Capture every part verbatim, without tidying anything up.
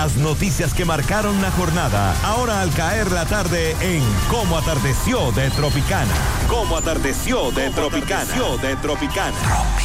Las noticias que marcaron la jornada, ahora al caer la tarde en Cómo Atardeció de Tropicana. Cómo Atardeció de Tropicana. de Tropicana.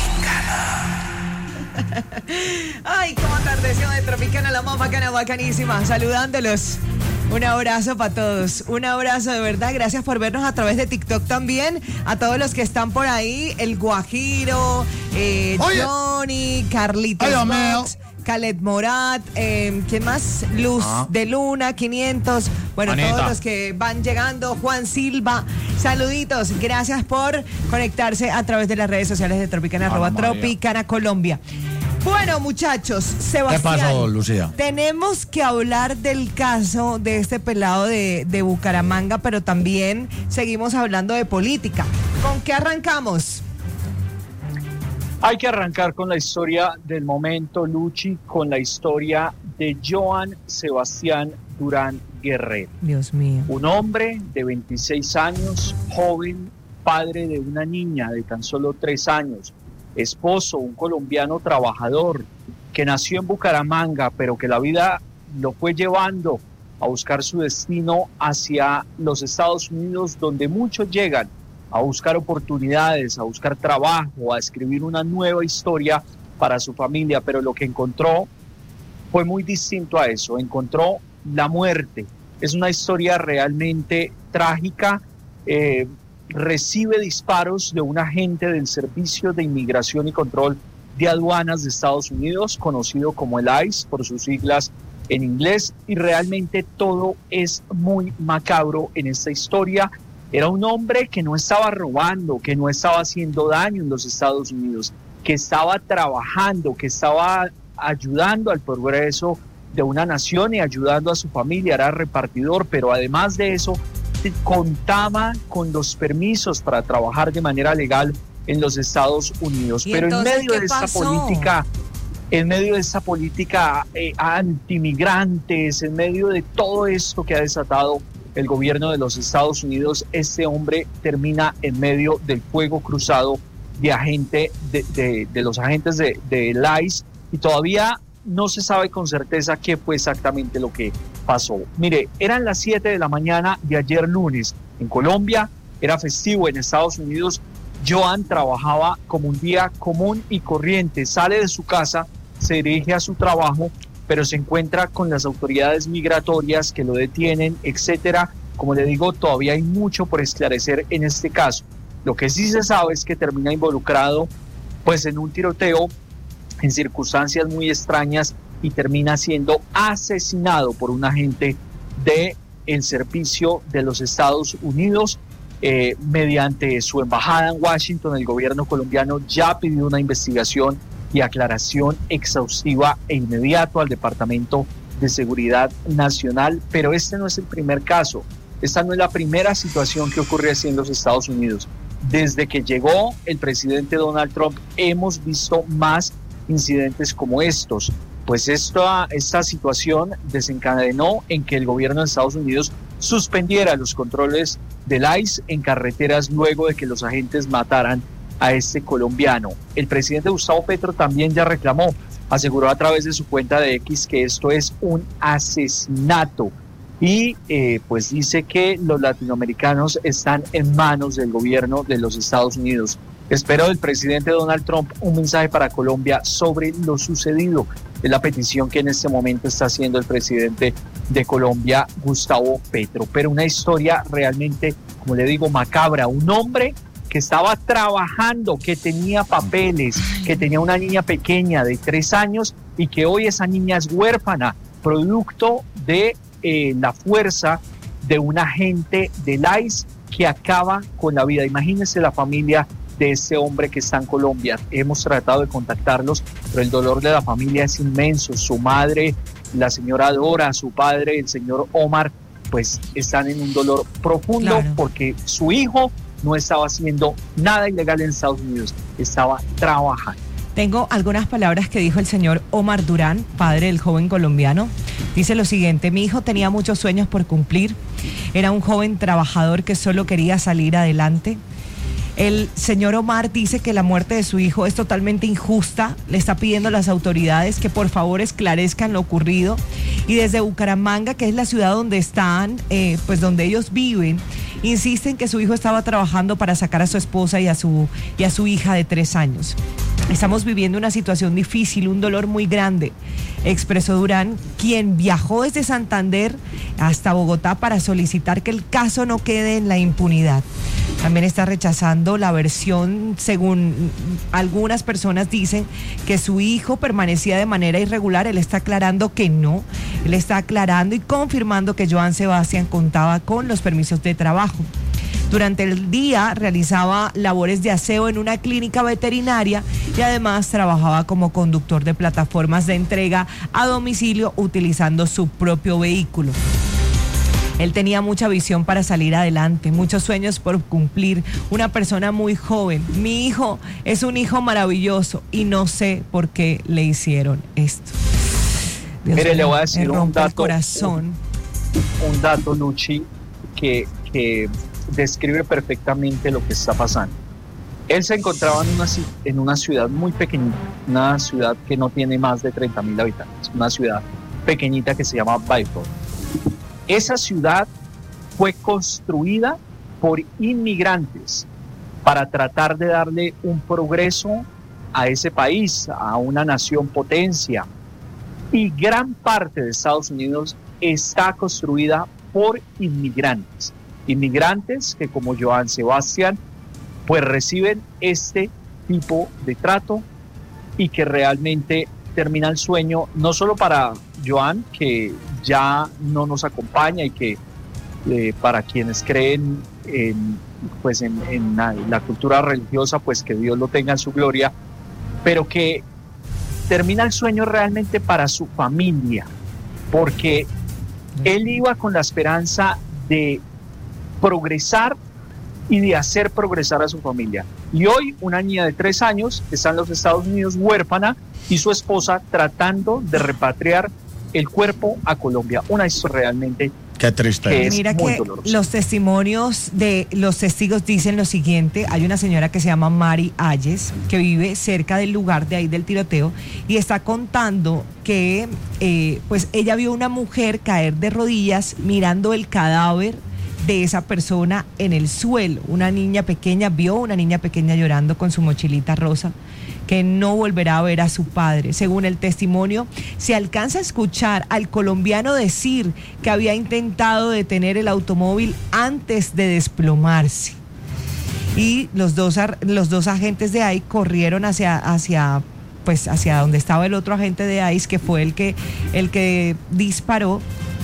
Tropicana. Ay, Cómo Atardeció de Tropicana, la más bacana, bacanísima. Saludándolos. Un abrazo para todos, un abrazo de verdad, gracias por vernos a través de TikTok también, a todos los que están por ahí, el Guajiro, eh, Johnny, Carlitos Max, Khaled Morat, eh, ¿quién más? Luz ah. de Luna, quinientos, bueno, Anita. Todos los que van llegando, Juan Silva, saluditos, gracias por conectarse a través de las redes sociales de Tropicana, arroba Tropicana Colombia. Bueno, muchachos, Sebastián, ¿qué pasó, Lucía? Tenemos que hablar del caso de este pelado de, de Bucaramanga, pero también seguimos hablando de política. ¿Con qué arrancamos? Hay que arrancar con la historia del momento, Luchi, con la historia de Joan Sebastián Durán Guerrero. Dios mío. Un hombre de veintiséis años, joven, padre de una niña de tan solo tres años. Esposo, un colombiano trabajador que nació en Bucaramanga, pero que la vida lo fue llevando a buscar su destino hacia los Estados Unidos, donde muchos llegan a buscar oportunidades, a buscar trabajo, a escribir una nueva historia para su familia, pero lo que encontró fue muy distinto a eso, encontró la muerte. Es una historia realmente trágica. eh, recibe disparos de un agente del Servicio de Inmigración y Control de Aduanas de Estados Unidos, conocido como el ICE por sus siglas en inglés, y realmente todo es muy macabro en esta historia. Era un hombre que no estaba robando, que no estaba haciendo daño en los Estados Unidos, que estaba trabajando, que estaba ayudando al progreso de una nación y ayudando a su familia, era repartidor, pero además de eso, contaba con los permisos para trabajar de manera legal en los Estados Unidos. Pero en medio de esta política, en medio de esta política eh, antimigrantes, en medio de todo esto que ha desatado el gobierno de los Estados Unidos, este hombre termina en medio del fuego cruzado de agente de, de, de los agentes de, de ICE, y todavía no se sabe con certeza qué fue exactamente lo que pasó. Mire, eran las siete de la mañana de ayer lunes. En Colombia era festivo, en Estados Unidos Joan trabajaba como un día común y corriente. Sale de su casa, se dirige a su trabajo, pero se encuentra con las autoridades migratorias que lo detienen, etcétera. Como le digo, todavía hay mucho por esclarecer en este caso. Lo que sí se sabe es que termina involucrado pues en un tiroteo en circunstancias muy extrañas y termina siendo asesinado por un agente del Servicio de los Estados Unidos. Eh, mediante su embajada en Washington, el gobierno colombiano ya pidió una investigación y aclaración exhaustiva e inmediato al Departamento de Seguridad Nacional, pero este no es el primer caso, esta no es la primera situación que ocurre así en los Estados Unidos. Desde que llegó el presidente Donald Trump hemos visto más incidentes como estos, pues esta, esta situación desencadenó en que el gobierno de Estados Unidos suspendiera los controles del ICE en carreteras luego de que los agentes mataran a este colombiano. El presidente Gustavo Petro también ya reclamó, aseguró a través de su cuenta de X que esto es un asesinato y eh, pues dice que los latinoamericanos están en manos del gobierno de los Estados Unidos. Espero del presidente Donald Trump un mensaje para Colombia sobre lo sucedido. Es la petición que en este momento está haciendo el presidente de Colombia, Gustavo Petro. Pero una historia realmente, como le digo, macabra. Un hombre que estaba trabajando, que tenía papeles, que tenía una niña pequeña de tres años y que hoy esa niña es huérfana, producto de eh, la fuerza de un agente del ICE que acaba con la vida. Imagínense la familia de este hombre que está en Colombia. Hemos tratado de contactarlos, pero el dolor de la familia es inmenso. Su madre, la señora Dora, su padre, el señor Omar, pues están en un dolor profundo, claro, porque su hijo no estaba haciendo nada ilegal en Estados Unidos, estaba trabajando. Tengo algunas palabras que dijo el señor Omar Durán, padre del joven colombiano. Dice lo siguiente: mi hijo tenía muchos sueños por cumplir, era un joven trabajador que solo quería salir adelante. El señor Omar dice que la muerte de su hijo es totalmente injusta, le está pidiendo a las autoridades que por favor esclarezcan lo ocurrido Y desde Bucaramanga, que es la ciudad donde están, eh, pues donde ellos viven, insisten que su hijo estaba trabajando para sacar a su esposa y a su, y a su hija de tres años. Estamos viviendo una situación difícil, un dolor muy grande, expresó Durán, quien viajó desde Santander hasta Bogotá para solicitar que el caso no quede en la impunidad. También está rechazando la versión, según algunas personas dicen, que su hijo permanecía de manera irregular. Él está aclarando que no, él está aclarando y confirmando que Joan Sebastián contaba con los permisos de trabajo. Durante el día realizaba labores de aseo en una clínica veterinaria y además trabajaba como conductor de plataformas de entrega a domicilio utilizando su propio vehículo. Él tenía mucha visión para salir adelante, muchos sueños por cumplir, una persona muy joven. Mi hijo es un hijo maravilloso y no sé por qué le hicieron esto. Dios Mire, mío, le voy a decir un dato, el corazón. Un, un dato, Luchi, que, que describe perfectamente lo que está pasando. Él se encontraba en una, en una ciudad muy pequeñita, una ciudad que no tiene más de treinta mil habitantes, una ciudad pequeñita que se llama Bayport. Esa ciudad fue construida por inmigrantes para tratar de darle un progreso a ese país, a una nación potencia. Y gran parte de Estados Unidos está construida por inmigrantes. Inmigrantes que, como Joan Sebastián, pues reciben este tipo de trato y que realmente termina el sueño, no solo para Joan, que ya no nos acompaña y que eh, para quienes creen en, pues en, en la, la cultura religiosa, pues que Dios lo tenga en su gloria, pero que termina el sueño realmente para su familia, porque él iba con la esperanza de progresar y de hacer progresar a su familia. Y hoy una niña de tres años está en los Estados Unidos huérfana y su esposa tratando de repatriar el cuerpo a Colombia. Una historia realmente Qué triste. que es Mira muy que dolorosa. los testimonios de los testigos dicen lo siguiente. Hay una señora que se llama Mari Ayes, que vive cerca del lugar de ahí del tiroteo, y está contando que eh, pues ella vio una mujer caer de rodillas mirando el cadáver de esa persona en el suelo. Una niña pequeña, vio una niña pequeña llorando con su mochilita rosa, que no volverá a ver a su padre. Según el testimonio, se alcanza a escuchar al colombiano decir que había intentado detener el automóvil antes de desplomarse. Y los dos, los dos agentes de I C E corrieron hacia, hacia, pues hacia donde estaba el otro agente de I C E, que fue el que, el que disparó.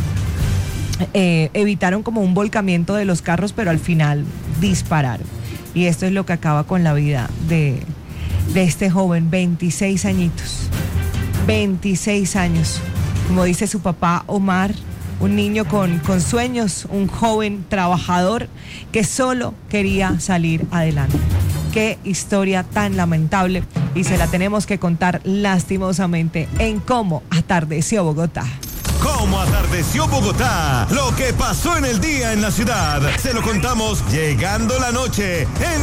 Eh, evitaron como un volcamiento de los carros, pero al final dispararon. Y esto es lo que acaba con la vida de, de este joven, veintiséis añitos. veintiséis años. Como dice su papá Omar, un niño con, con sueños, un joven trabajador que solo quería salir adelante. Qué historia tan lamentable, y se la tenemos que contar lastimosamente en Cómo Atardeció Bogotá. ¿Cómo atardeció Bogotá? Lo que pasó en el día en la ciudad. Se lo contamos llegando la noche en